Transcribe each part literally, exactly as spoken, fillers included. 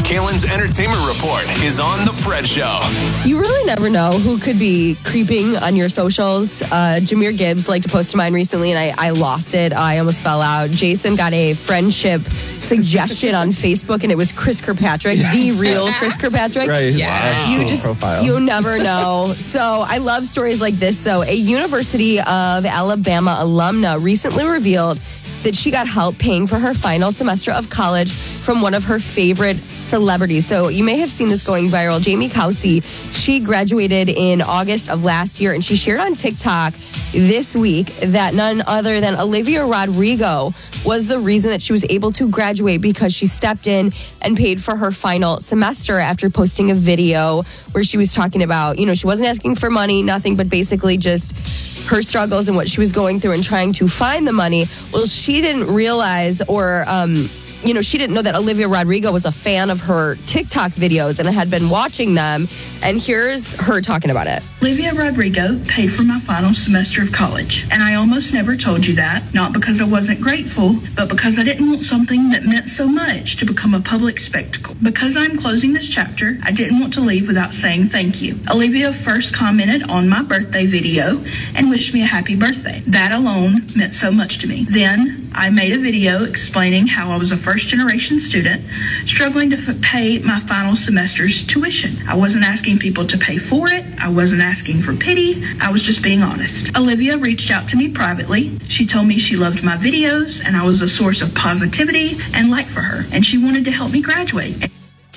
Kalen's Entertainment Report is on The Fred Show. You really never know who could be creeping on your socials. Uh, Jahmyr Gibbs liked to post to mine recently, and I, I lost it. I almost fell out. Jason got a friendship suggestion on Facebook, and it was Chris Kirkpatrick, the real Chris Kirkpatrick. Right, his Yeah. actual You just, profile. you never know. So I love stories like this, though. A University of Alabama alumna recently revealed that she got help paying for her final semester of college from one of her favorite celebrities. So you may have seen this going viral. Jamie Kelsey, she graduated in August of last year, and she shared on TikTok this week that none other than Olivia Rodrigo was the reason that she was able to graduate, because she stepped in and paid for her final semester after posting a video where she was talking about, you know, she wasn't asking for money, nothing, but basically just her struggles and what she was going through and trying to find the money. Well, she didn't realize or, um, you know, she didn't know that Olivia Rodrigo was a fan of her TikTok videos and had been watching them. And here's her talking about it. Olivia Rodrigo paid for my final semester of college, and I almost never told you that, not because I wasn't grateful, but because I didn't want something that meant so much to become a public spectacle. Because I'm closing this chapter, I didn't want to leave without saying thank you. Olivia first commented on my birthday video and wished me a happy birthday. That alone meant so much to me. Then I made a video explaining how I was a first-generation student struggling to f- pay my final semester's tuition. I wasn't asking people to pay for it. I wasn't asking for pity. I was just being honest. Olivia reached out to me privately. She told me she loved my videos and I was a source of positivity and light for her, and she wanted to help me graduate.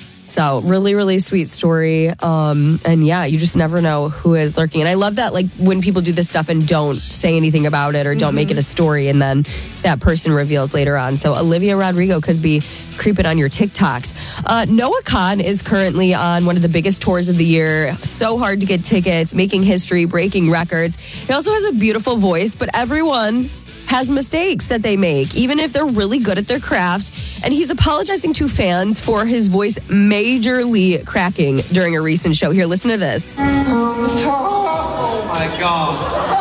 So really, really sweet story. Um, and yeah, you just never know who is lurking. And I love that, like, when people do this stuff and don't say anything about it or don't mm-hmm. make it a story, and then that person reveals later on. So Olivia Rodrigo could be creeping on your TikToks. Uh, Noah Khan is currently on one of the biggest tours of the year. So hard to get tickets, making history, breaking records. He also has a beautiful voice, but everyone has mistakes that they make, even if they're really good at their craft. And he's apologizing to fans for his voice majorly cracking during a recent show. Here, listen to this. Oh my God.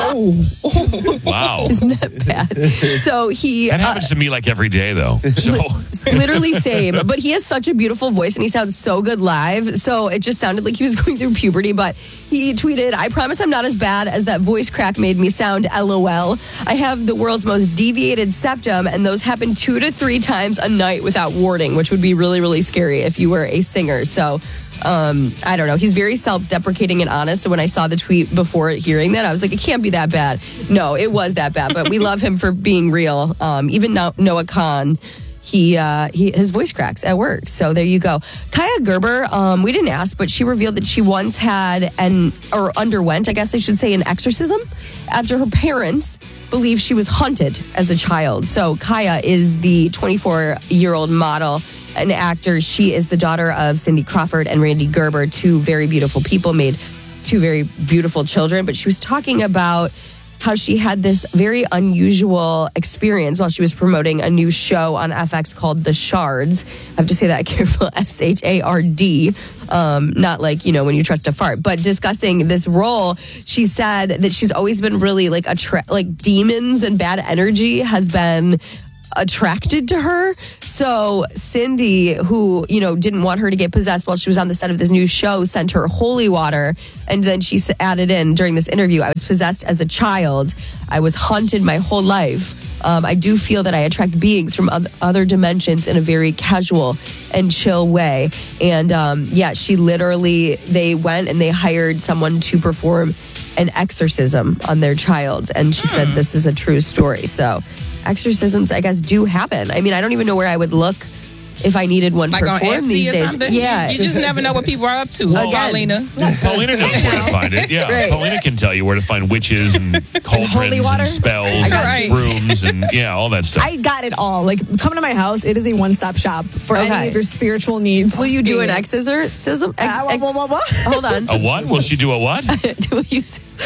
Oh. Wow. Isn't that bad? So he... That happens uh, to me like every day, though. So literally same. But he has such a beautiful voice and he sounds so good live. So it just sounded like he was going through puberty. But he tweeted, "I promise I'm not as bad as that voice crack made me sound, LOL. I have the world's most deviated septum, and those happen two to three times a night without warning," which would be really, really scary if you were a singer. So... Um, I don't know. He's very self-deprecating and honest. So when I saw the tweet before hearing that, I was like, it can't be that bad. No, it was that bad. But we love him for being real. Um, even now, Noah Khan, he, uh, he his voice cracks at work. So there you go. Kaya Gerber, um, we didn't ask, but she revealed that she once had an, or underwent, I guess I should say, an exorcism after her parents believed she was haunted as a child. So Kaya is the twenty-four-year-old model, an actor. She is the daughter of Cindy Crawford and Randy Gerber, two very beautiful people, made two very beautiful children. But she was talking about how she had this very unusual experience while she was promoting a new show on F X called The Shards. I have to say that careful, S H A R D, um, not like, you know, when you trust a fart, but discussing this role. She said that she's always been really like, attra- like demons and bad energy has been attracted to her. So Cindy, who, you know, didn't want her to get possessed while she was on the set of this new show, sent her holy water. And then she added in during this interview, "I was possessed as a child. I was haunted my whole life. Um, I do feel that I attract beings from other dimensions in a very casual and chill way." And um, yeah, she literally, they went and they hired someone to perform an exorcism on their child. And she said, this is a true story. So exorcisms, I guess, do happen. I mean, I don't even know where I would look if I needed one like performed these days. Something? Yeah. You, you just never know what people are up to. Well, Paulina. Paulina knows where to find it. Yeah. Right. Paulina can tell you where to find witches and cauldrons and, and spells and right. brooms and yeah, all that stuff. I got it all. Like, come to my house. It is a one-stop shop for okay. any of your spiritual needs. Will you do an exorcism? Ex- uh, what, what, what? Hold on. A what? Will she do a what? do you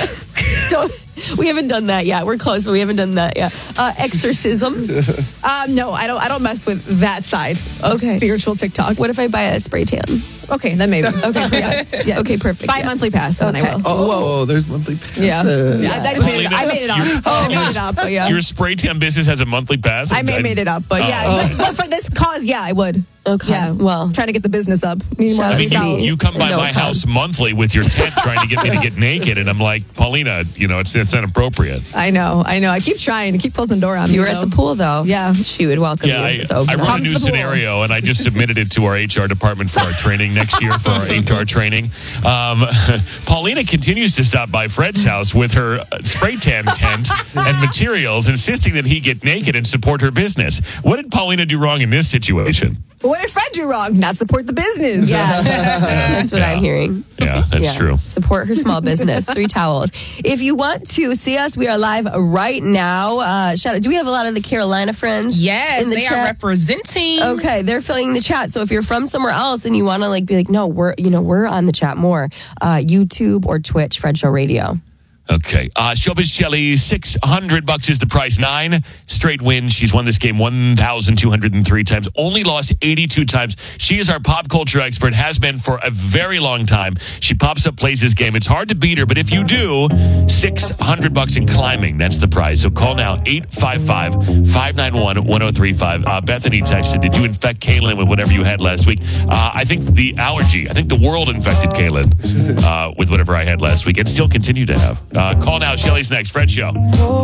don't, we haven't done that yet. We're close, but we haven't done that yet. Uh, exorcism? um, no, I don't. I don't mess with that side of okay. spiritual TikTok. What if I buy a spray tan? Okay, then maybe. Okay, yeah. yeah. Okay, perfect. Buy yeah. a monthly pass, and okay. then I will. Oh, Whoa. There's monthly passes. Yeah, yeah. I, I just made it. I made it up. Oh, I made it up. But yeah, your spray tan business has a monthly pass. I may made it up, but yeah, oh. but, but for this cause, yeah, I would. Okay. Yeah. Well, trying to get the business up. Shout I mean, out to you, you come by No my problem. house monthly with your tent trying to get me to get naked, and I'm like, Paulina, you know, it's it's inappropriate. I know, I know. I keep trying to keep closing the door on you me. were at the pool, though. Yeah. She would welcome Yeah, you. I, with open I wrote a arms. new the pool. scenario, and I just submitted it to our H R department for our training next year for our H R training. Um, Paulina continues to stop by Fred's house with her uh, spray tan tent and materials, insisting that he get naked and support her business. What did Paulina do wrong in this situation? But what did Fred do wrong? Not support the business. Yeah, that's what Yeah. I'm hearing. Yeah, that's Yeah. true. Support her small business. Three towels. If you want to see us, we are live right now. Uh, shout out. Do we have a lot of the Carolina friends? Yes, in the they chat? are representing. Okay, they're filling the chat. So if you're from somewhere else and you want to like be like, no, we're you know we're on the chat more. Uh, YouTube or Twitch, Fred Show Radio. Okay. Uh, Showbiz Shelly, six hundred bucks is the price. Nine straight wins. She's won this game one thousand two hundred three times. Only lost eighty-two times. She is our pop culture expert, has been for a very long time. She pops up, plays this game. It's hard to beat her, but if you do, six hundred bucks in climbing. That's the prize. So call now, eight five five, five nine one, one oh three five. Uh, Bethany texted, did you infect Kaylin with whatever you had last week? Uh, I think the allergy, I think the world infected Kaylin uh, with whatever I had last week and still continue to have. Uh, call now. Shelly's next. Fred Show.